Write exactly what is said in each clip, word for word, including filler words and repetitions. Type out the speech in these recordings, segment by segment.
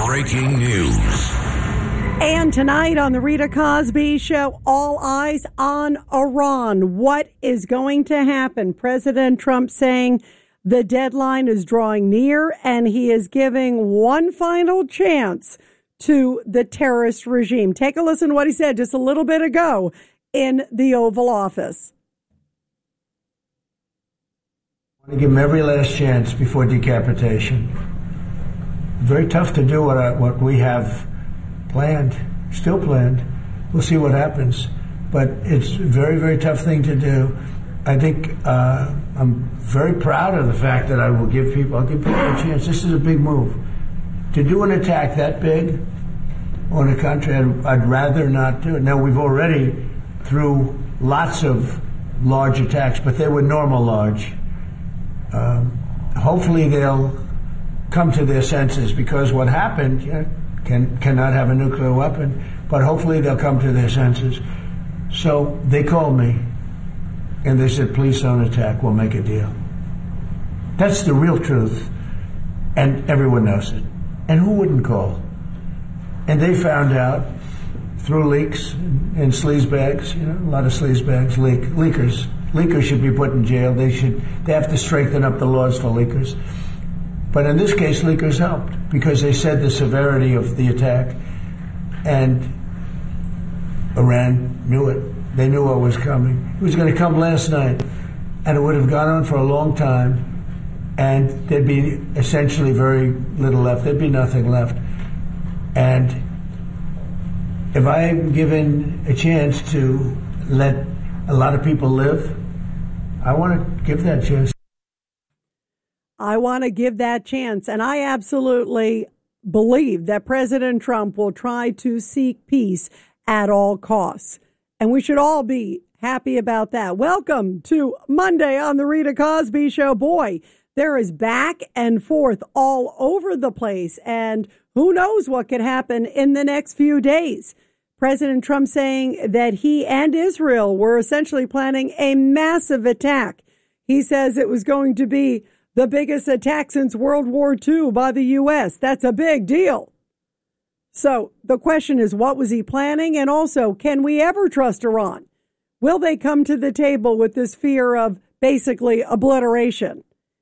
Breaking news. And tonight on the Rita Cosby Show, all eyes on Iran. What is going to happen? President Trump saying the deadline is drawing near and he is giving one final chance to the terrorist regime. Take a listen to what he said just a little bit ago in the Oval Office. I want to give him every last chance before decapitation. Very tough to do what I, what we have planned, still planned. We'll see what happens. But it's a very, very tough thing to do. I think uh, I'm very proud of the fact that I will give people, I'll give people a chance. This is a big move. To do an attack that big on a country, I'd, I'd rather not do it. Now, we've already, through lots of large attacks, but they were normal large. Um, hopefully they'll come to their senses, because what happened, you know, Can, cannot have a nuclear weapon, but hopefully they'll come to their senses. So they called me, and they said, please don't attack, we'll make a deal. That's the real truth, and everyone knows it. And who wouldn't call? And they found out through leaks and sleazebags, you know, a lot of sleazebags, leak, leakers. Leakers should be put in jail. They should, they have to strengthen up the laws for leakers. But in this case, leakers helped because they said the severity of the attack, and Iran knew it. They knew what was coming. It was going to come last night, and it would have gone on for a long time, and there'd be essentially very little left. There'd be nothing left. And if I'm given a chance to let a lot of people live, I want to give that chance. I want to give that chance. And I absolutely believe that President Trump will try to seek peace at all costs. And we should all be happy about that. Welcome to Monday on the Rita Cosby Show. Boy, there is back and forth all over the place. And who knows what could happen in the next few days. President Trump saying that he and Israel were essentially planning a massive attack. He says it was going to be the biggest attack since World War Two by the U S. That's a big deal. So the question is, what was he planning? And also, can we ever trust Iran? Will they come to the table with this fear of basically obliteration?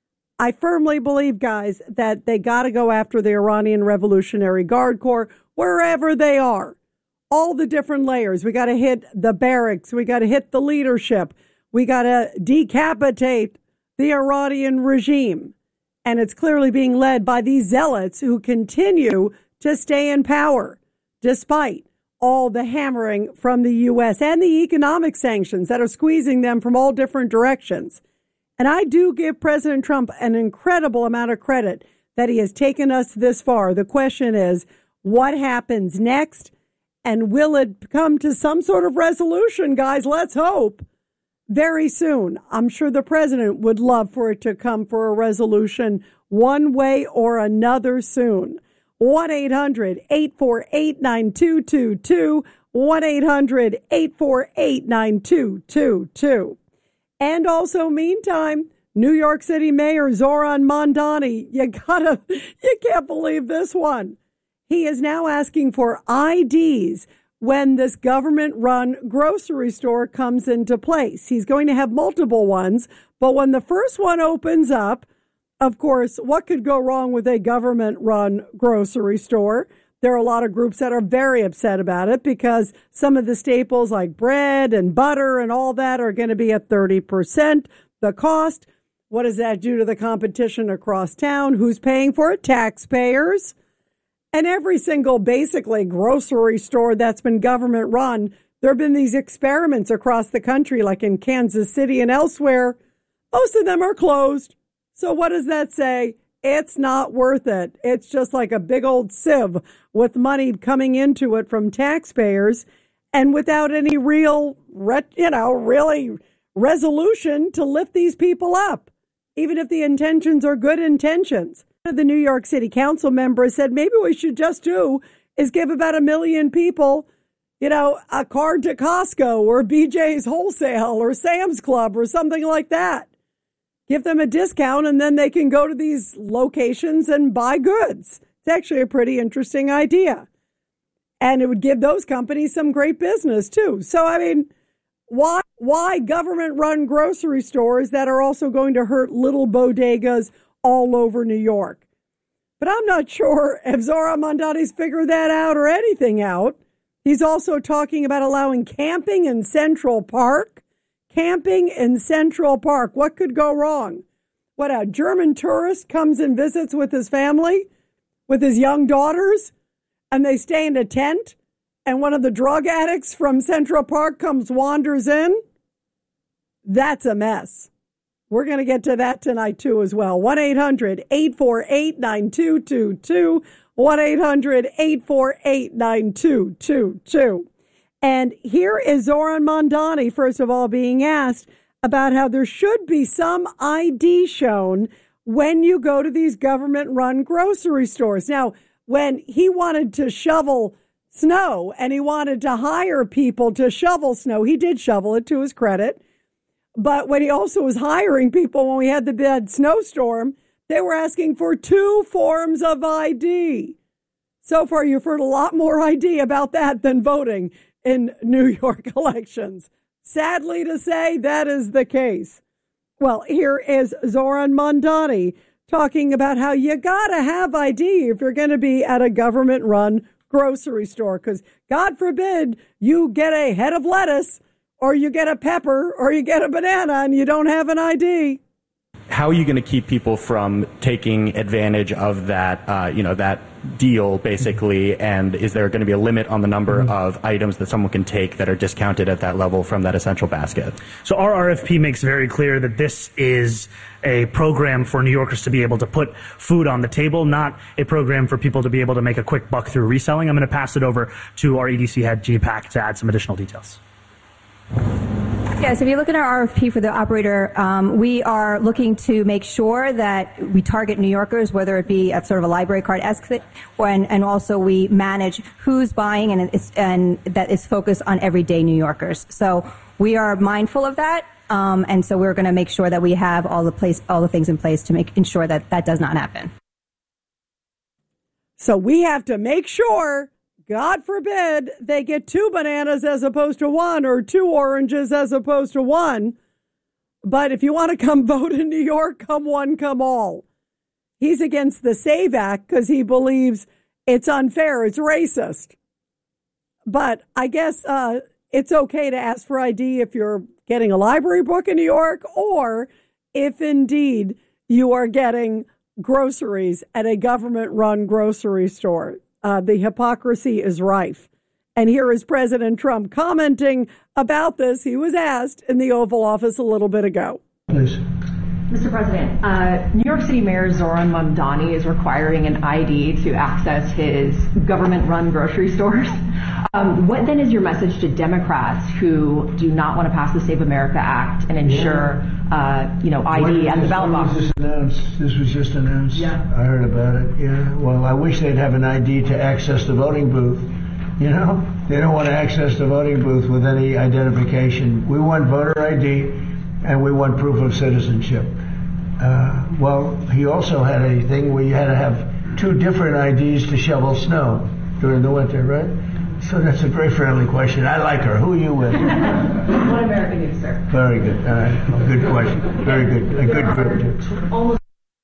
I firmly believe, guys, that they got to go after the Iranian Revolutionary Guard Corps, wherever they are. All the different layers. We got to hit the barracks. We got to hit the leadership. We got to decapitate the Iranian regime. And it's clearly being led by these zealots who continue to stay in power, despite all the hammering from the U S and the economic sanctions that are squeezing them from all different directions. And I do give President Trump an incredible amount of credit that he has taken us this far. The question is, what happens next? And will it come to some sort of resolution, guys? Let's hope. Very soon. I'm sure the president would love for it to come for a resolution one way or another soon. one eight hundred eight four eight nine two two two. one eight hundred eight four eight nine two two two. And also, meantime, New York City Mayor Zoran Mondani. You gotta, you can't believe this one. He is now asking for I Ds when this government-run grocery store comes into place. He's going to have multiple ones, but when the first one opens up, of course, what could go wrong with a government-run grocery store? There are a lot of groups that are very upset about it because some of the staples like bread and butter and all that are going to be at thirty percent the cost. What does that do to the competition across town? Who's paying for it? Taxpayers. And every single, basically, grocery store that's been government run, there have been these experiments across the country, like in Kansas City and elsewhere. Most of them are closed. So what does that say? It's not worth it. It's just like a big old sieve with money coming into it from taxpayers and without any real, you know, really resolution to lift these people up, even if the intentions are good intentions. The New York City Council member said maybe we should just do is give about a million people, you know, a card to Costco or B J's Wholesale or Sam's Club or something like that. Give them a discount and then they can go to these locations and buy goods. It's actually a pretty interesting idea. And it would give those companies some great business, too. So, I mean, why why government-run grocery stores that are also going to hurt little bodegas all over New York? But I'm not sure if Zohran Mamdani's figured that out or anything out. He's also talking about allowing camping in Central Park. Camping in Central Park. What could go wrong? What, a German tourist comes and visits with his family, with his young daughters, and they stay in a tent, and one of the drug addicts from Central Park comes, wanders in? That's a mess. We're going to get to that tonight, too, as well. one eight hundred eight four eight nine two two two. one eight hundred eight four eight nine two two two. And here is Zohran Mamdani, first of all, being asked about how there should be some I D shown when you go to these government-run grocery stores. Now, when he wanted to shovel snow and he wanted to hire people to shovel snow, he did shovel it, to his credit. But when he also was hiring people when we had the bad snowstorm, they were asking for two forms of I D. So far, you've heard a lot more I D about that than voting in New York elections. Sadly to say, that is the case. Well, here is Zohran Mamdani talking about how you got to have I D if you're going to be at a government-run grocery store, because God forbid you get a head of lettuce or you get a pepper or you get a banana and you don't have an I D. How are you going to keep people from taking advantage of that, uh, you know, that deal, basically? And is there going to be a limit on the number mm-hmm. of items that someone can take that are discounted at that level from that essential basket? So our R F P makes very clear that this is a program for New Yorkers to be able to put food on the table, not a program for people to be able to make a quick buck through reselling. I'm going to pass it over to our E D C head, G Pack, to add some additional details. Yes, if you look at our R F P for the operator, um, we are looking to make sure that we target New Yorkers, whether it be at sort of a library card esque, or and, and also we manage who's buying, and it's, and that is focused on everyday New Yorkers. So we are mindful of that, um, and so we're going to make sure that we have all the place, all the things in place to make ensure that that does not happen. So we have to make sure, God forbid, they get two bananas as opposed to one, or two oranges as opposed to one. But if you want to come vote in New York, come one, come all. He's against the SAVE Act because he believes it's unfair, it's racist. But I guess uh, it's okay to ask for I D if you're getting a library book in New York, or if indeed you are getting groceries at a government-run grocery store. Uh, the hypocrisy is rife. And here is President Trump commenting about this. He was asked in the Oval Office a little bit ago. Please. Mister President, uh, New York City Mayor Zohran Mamdani is requiring an I D to access his government-run grocery stores. Um, what then is your message to Democrats who do not want to pass the Save America Act and ensure, yeah. uh, you know, I D at the ballot box? This announced? This was just announced. Yeah, I heard about it. Yeah. Well, I wish they'd have an I D to access the voting booth. You know, they don't want to access the voting booth with any identification. We want voter I D, and we want proof of citizenship. Uh, well, he also had a thing where you had to have two different I Ds to shovel snow during the winter, right? So that's a very friendly question. I like her. Who are you with? One American News, sir. Very good. All right. Good question. Very good. A good group. Almost.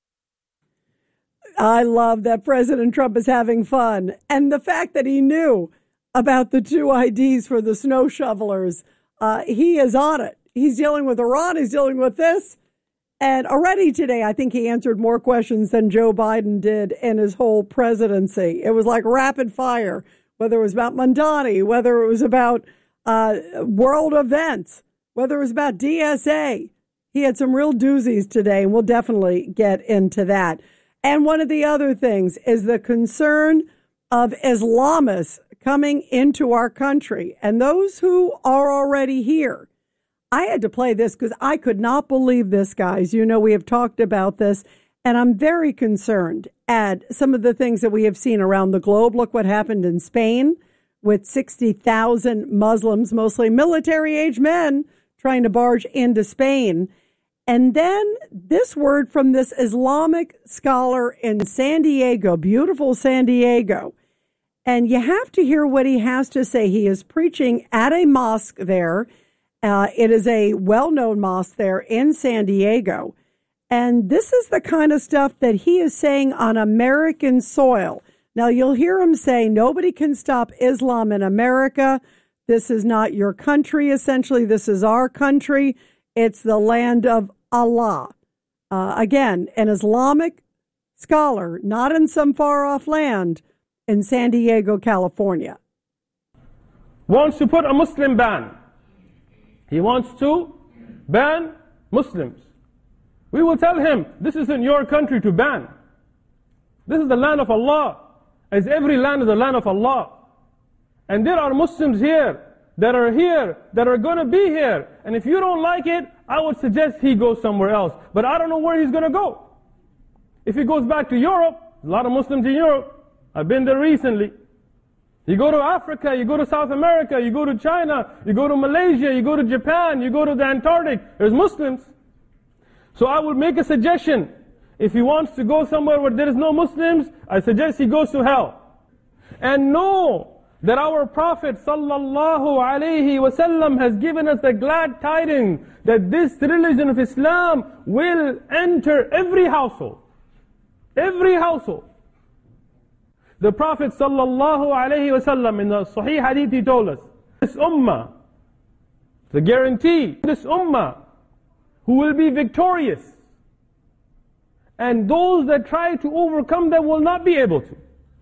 I love that President Trump is having fun. And the fact that he knew about the two I Ds for the snow shovelers, uh, he is on it. He's dealing with Iran. He's dealing with this. And already today, I think he answered more questions than Joe Biden did in his whole presidency. It was like rapid fire, whether it was about Mamdani, whether it was about uh, world events, whether it was about D S A. He had some real doozies today, and we'll definitely get into that. And one of the other things is the concern of Islamists coming into our country and those who are already here. I had to play this because I could not believe this, guys. You know, we have talked about this, and I'm very concerned at some of the things that we have seen around the globe. Look what happened in Spain with sixty thousand Muslims, mostly military-age men, trying to barge into Spain. And then this word from this Islamic scholar in San Diego, beautiful San Diego. And you have to hear what he has to say. He is preaching at a mosque there. Uh, it is a well-known mosque there in San Diego. And this is the kind of stuff that he is saying on American soil. Now, you'll hear him say, nobody can stop Islam in America. This is not your country, essentially. This is our country. It's the land of Allah. Uh, again, an Islamic scholar, not in some far-off land, in San Diego, California. Wants to put a Muslim ban. He wants to ban Muslims. We will tell him, this isn't your country to ban. This is the land of Allah, as every land is the land of Allah. And there are Muslims here, that are here, that are going to be here. And if you don't like it, I would suggest he goes somewhere else. But I don't know where he's going to go. If he goes back to Europe, a lot of Muslims in Europe, I've been there recently. You go to Africa, you go to South America, you go to China, you go to Malaysia, you go to Japan, you go to the Antarctic, there's Muslims. So I would make a suggestion. If he wants to go somewhere where there is no Muslims, I suggest he goes to hell. And know that our Prophet sallallahu alaihi wasallam has given us the glad tidings that this religion of Islam will enter every household. Every household. The Prophet sallallahu alaihi wasallam in the Sahih Hadith, he told us, this ummah, the guarantee, this ummah who will be victorious, and those that try to overcome them will not be able to.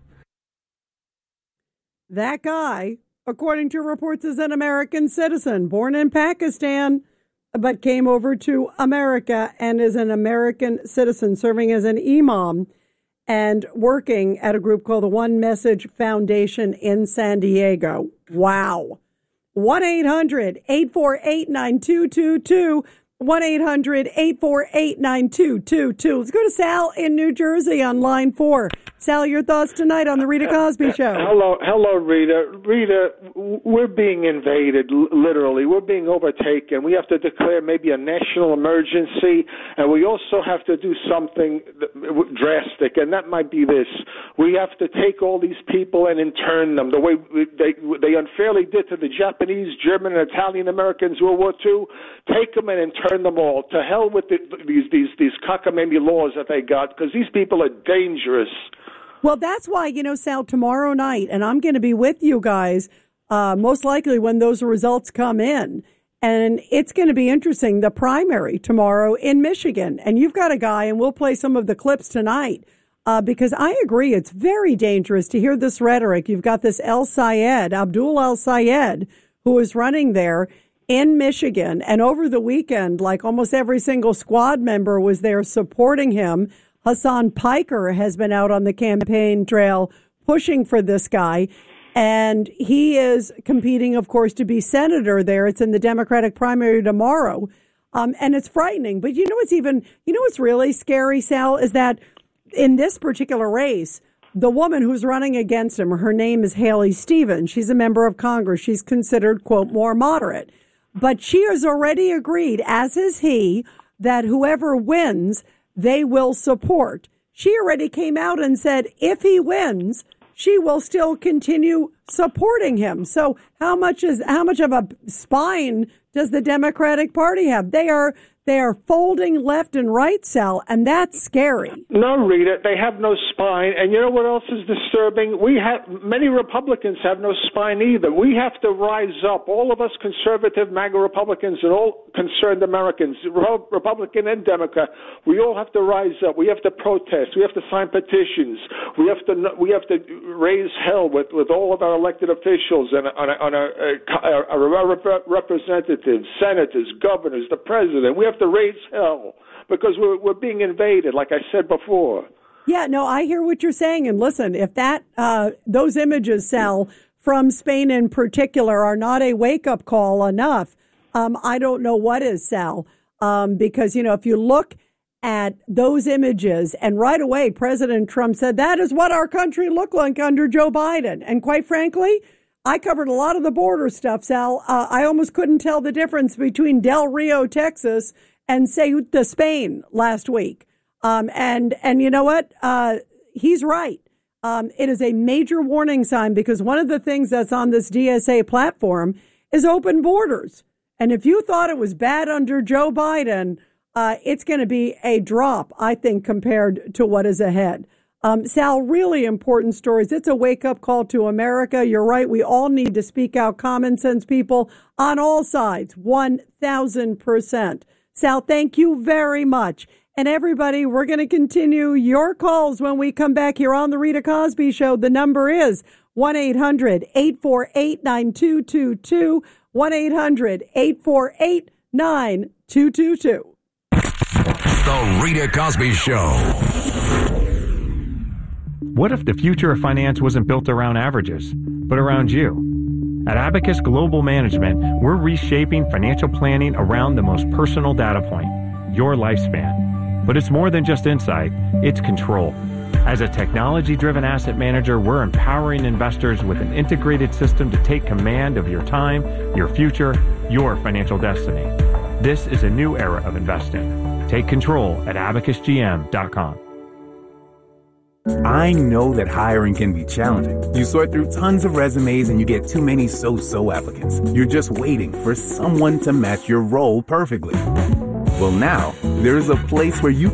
That guy, according to reports, is an American citizen, born in Pakistan, but came over to America and is an American citizen, serving as an imam and working at a group called the One Message Foundation in San Diego. Wow. one eight hundred eight four eight nine two two two. one eight hundred eight four eight nine two two two. Let's go to Sal in New Jersey on line four. Sal, your thoughts tonight on the Rita Cosby Show. Hello, hello, Rita. Rita, we're being invaded, literally. We're being overtaken. We have to declare maybe a national emergency, and we also have to do something drastic, and that might be this. We have to take all these people and intern them the way they, they unfairly did to the Japanese, German, and Italian Americans in World War Two. Take them and intern them all. To hell with the, these, these, these cockamamie laws that they got, because these people are dangerous. Well, that's why, you know, Sal, tomorrow night, and I'm going to be with you guys, uh, most likely when those results come in. And it's going to be interesting, the primary tomorrow in Michigan. And you've got a guy, and we'll play some of the clips tonight, uh, because I agree, it's very dangerous to hear this rhetoric. You've got this El Sayed, Abdul El Sayed, who is running there in Michigan. And over the weekend, like almost every single squad member was there supporting him. Hassan Piker has been out on the campaign trail pushing for this guy. And he is competing, of course, to be senator there. It's in the Democratic primary tomorrow. Um, and it's frightening. But you know what's even, you know what's really scary, Sal, is that in this particular race, the woman who's running against him, her name is Haley Stevens. She's a member of Congress. She's considered, quote, more moderate. But she has already agreed, as is he, that whoever wins, they will support. She already came out and said if he wins, she will still continue supporting him. So how much is how much of a spine does the Democratic Party have? They are they are folding left and right, Sal, and that's scary. No, Rita, they have no spine. And you know what else is disturbing? We have many Republicans have no spine either. We have to rise up. All of us conservative MAGA Republicans and all concerned Americans, Republican and Democrat, we all have to rise up. We have to protest. We have to sign petitions. We have to we have to raise hell with, with all of our elected officials and on, a, on a, a, a representatives, senators, governors, the president. We have to raise hell because we're, we're being invaded, like I said before. Yeah, no, I hear what you're saying. And listen, if that uh, those images, Sal, from Spain in particular, are not a wake-up call enough, um, I don't know what is, Sal. Um, because, you know, if you look at those images, and right away, President Trump said, that is what our country looked like under Joe Biden. And quite frankly, I covered a lot of the border stuff, Sal. Uh, I almost couldn't tell the difference between Del Rio, Texas, and Ceuta, Spain last week. Um, and, and you know what? Uh, he's right. Um, it is a major warning sign because one of the things that's on this D S A platform is open borders. And if you thought it was bad under Joe Biden, uh, it's going to be a drop, I think, compared to what is ahead. Um, Sal, really important stories. It's a wake-up call to America. You're right. We all need to speak out. Common sense people on all sides, one thousand percent. Sal, thank you very much. And everybody, we're going to continue your calls when we come back here on The Rita Cosby Show. The number is one eight hundred eight four eight nine two two two, one eight hundred eight four eight nine two two two. The Rita Cosby Show. What if the future of finance wasn't built around averages, but around you? At Abacus Global Management, we're reshaping financial planning around the most personal data point, your lifespan. But it's more than just insight, it's control. As a technology-driven asset manager, we're empowering investors with an integrated system to take command of your time, your future, your financial destiny. This is a new era of investing. Take control at abacus g m dot com. I know that hiring can be challenging. You sort through tons of resumes and you get too many so-so applicants. You're just waiting for someone to match your role perfectly. Well, now, there's a place where you can